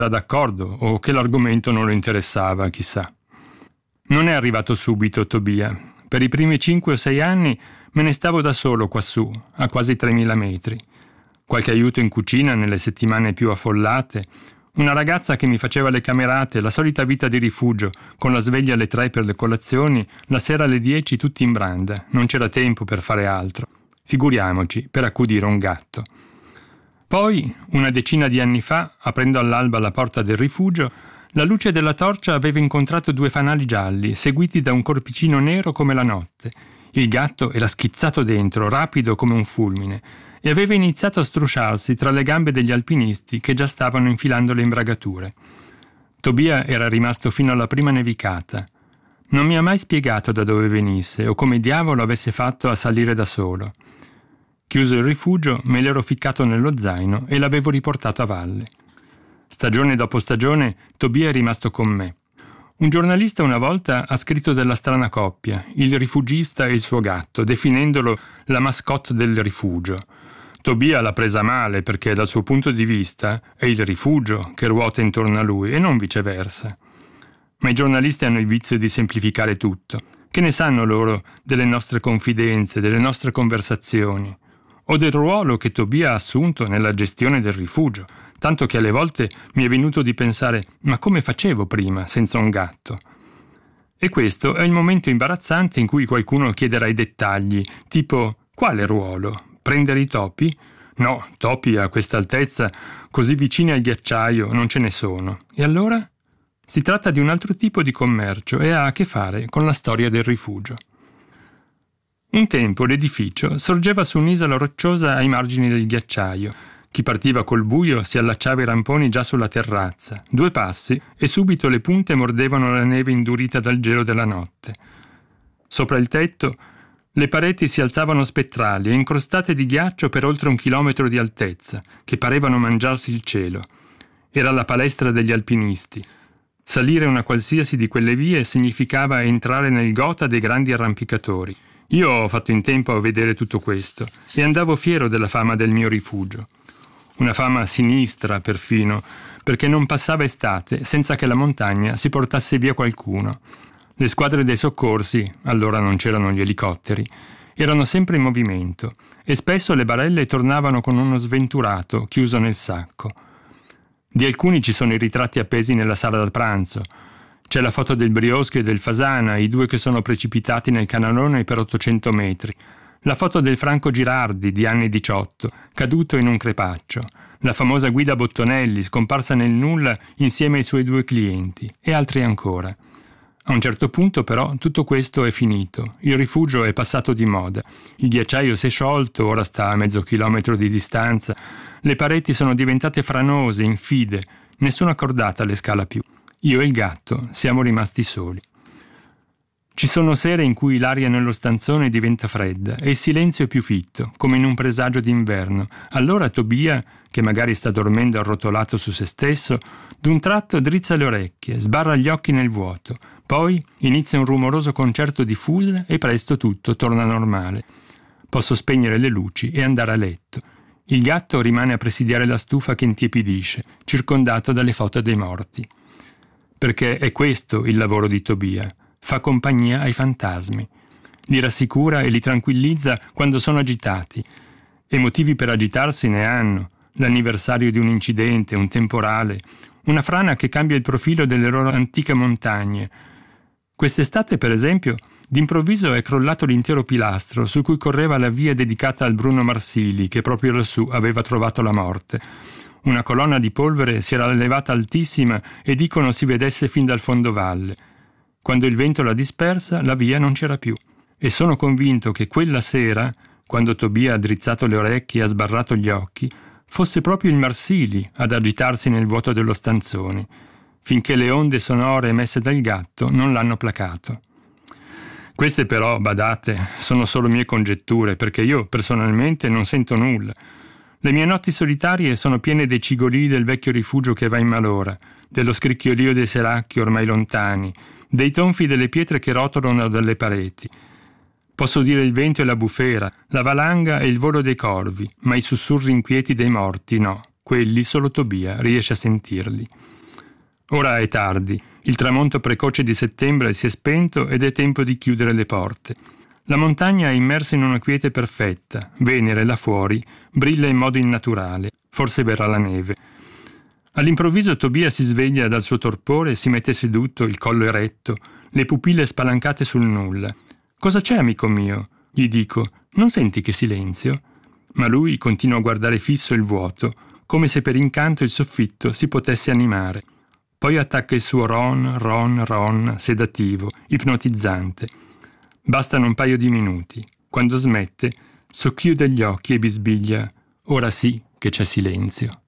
d'accordo o che l'argomento non lo interessava, chissà. Non è arrivato subito Tobia. Per i primi 5 o 6 anni me ne stavo da solo quassù, a quasi 3.000 metri. Qualche aiuto in cucina nelle settimane più affollate, una ragazza che mi faceva le camerate, la solita vita di rifugio, con la sveglia alle 3 per le colazioni, la sera alle 10 tutti in branda. Non c'era tempo per fare altro. Figuriamoci, per accudire un gatto. Poi, una decina di anni fa, aprendo all'alba la porta del rifugio, la luce della torcia aveva incontrato 2 fanali gialli, seguiti da un corpicino nero come la notte. Il gatto era schizzato dentro, rapido come un fulmine, e aveva iniziato a strusciarsi tra le gambe degli alpinisti che già stavano infilando le imbragature. Tobia era rimasto fino alla prima nevicata. Non mi ha mai spiegato da dove venisse o come diavolo avesse fatto a salire da solo. Chiuso il rifugio, me l'ero ficcato nello zaino e l'avevo riportato a valle. Stagione dopo stagione, Tobia è rimasto con me. Un giornalista una volta ha scritto della strana coppia, il rifugista e il suo gatto, definendolo la mascotte del rifugio. Tobia l'ha presa male perché dal suo punto di vista è il rifugio che ruota intorno a lui e non viceversa. Ma i giornalisti hanno il vizio di semplificare tutto. Che ne sanno loro delle nostre confidenze, delle nostre conversazioni? O del ruolo che Tobia ha assunto nella gestione del rifugio, tanto che alle volte mi è venuto di pensare «ma come facevo prima senza un gatto?» E questo è il momento imbarazzante in cui qualcuno chiederà i dettagli, tipo «quale ruolo? Prendere i topi?» No, topi a questa altezza, così vicini al ghiacciaio, non ce ne sono. E allora? Si tratta di un altro tipo di commercio e ha a che fare con la storia del rifugio. Un tempo l'edificio sorgeva su un'isola rocciosa ai margini del ghiacciaio. Chi partiva col buio si allacciava i ramponi già sulla terrazza. 2 passi e subito le punte mordevano la neve indurita dal gelo della notte. Sopra il tetto le pareti si alzavano spettrali e incrostate di ghiaccio per oltre 1 chilometro di altezza, che parevano mangiarsi il cielo. Era la palestra degli alpinisti. Salire una qualsiasi di quelle vie significava entrare nel gotha dei grandi arrampicatori. Io ho fatto in tempo a vedere tutto questo e andavo fiero della fama del mio rifugio. Una fama sinistra, perfino, perché non passava estate senza che la montagna si portasse via qualcuno. Le squadre dei soccorsi, allora non c'erano gli elicotteri, erano sempre in movimento e spesso le barelle tornavano con uno sventurato chiuso nel sacco. Di alcuni ci sono i ritratti appesi nella sala da pranzo. C'è la foto del Brioschi e del Fasana, i 2 che sono precipitati nel canalone per 800 metri. La foto del Franco Girardi, di anni 18, caduto in un crepaccio. La famosa Guida Bottonelli, scomparsa nel nulla insieme ai suoi 2 clienti. E altri ancora. A un certo punto, però, tutto questo è finito. Il rifugio è passato di moda. Il ghiacciaio si è sciolto, ora sta a mezzo chilometro di distanza. Le pareti sono diventate franose, infide. Nessuna cordata le scala più. Io e il gatto siamo rimasti soli. Ci sono sere in cui l'aria nello stanzone diventa fredda e il silenzio è più fitto, come in un presagio d'inverno. Allora Tobia, che magari sta dormendo arrotolato su se stesso, d'un tratto drizza le orecchie, sbarra gli occhi nel vuoto. Poi inizia un rumoroso concerto di fuse e presto tutto torna normale. Posso spegnere le luci e andare a letto. Il gatto rimane a presidiare la stufa che intiepidisce, circondato dalle foto dei morti. Perché è questo il lavoro di Tobia. Fa compagnia ai fantasmi. Li rassicura e li tranquillizza quando sono agitati. E motivi per agitarsi ne hanno. L'anniversario di un incidente, un temporale, una frana che cambia il profilo delle loro antiche montagne. Quest'estate, per esempio, d'improvviso è crollato l'intero pilastro su cui correva la via dedicata al Bruno Marsili, che proprio lassù aveva trovato la morte. Una colonna di polvere si era levata altissima e dicono si vedesse fin dal fondovalle. Quando il vento l'ha dispersa, la via non c'era più. E sono convinto che quella sera, quando Tobia ha drizzato le orecchie e ha sbarrato gli occhi, fosse proprio il Marsili ad agitarsi nel vuoto dello stanzone, finché le onde sonore emesse dal gatto non l'hanno placato. Queste però, badate, sono solo mie congetture, perché io personalmente non sento nulla. Le mie notti solitarie sono piene dei cigolii del vecchio rifugio che va in malora, dello scricchiolio dei seracchi ormai lontani, dei tonfi delle pietre che rotolano dalle pareti. Posso udire il vento e la bufera, la valanga e il volo dei corvi, ma i sussurri inquieti dei morti no, quelli solo Tobia riesce a sentirli. Ora è tardi, il tramonto precoce di settembre si è spento ed è tempo di chiudere le porte. La montagna è immersa in una quiete perfetta, Venere là fuori brilla in modo innaturale, forse verrà la neve. All'improvviso Tobia si sveglia dal suo torpore e si mette seduto, il collo eretto, le pupille spalancate sul nulla. «Cosa c'è, amico mio?» Gli dico. «Non senti che silenzio?» Ma lui continua a guardare fisso il vuoto, come se per incanto il soffitto si potesse animare. Poi attacca il suo ron, ron, ron, sedativo, ipnotizzante. Bastano un paio di minuti. Quando smette, socchiude gli occhi e bisbiglia: «Ora sì che c'è silenzio».